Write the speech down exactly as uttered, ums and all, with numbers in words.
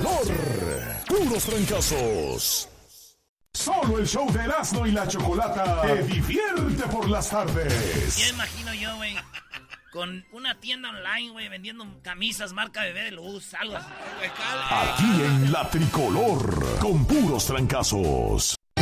tricolor. Puros trancazos. Solo el show de Erasmo y la Chocolata te divierte por las tardes. Ya imagino yo, güey, con una tienda online, güey, vendiendo camisas marca Bebé de Luz, algo así. Aquí en la tricolor, con puros trancazos.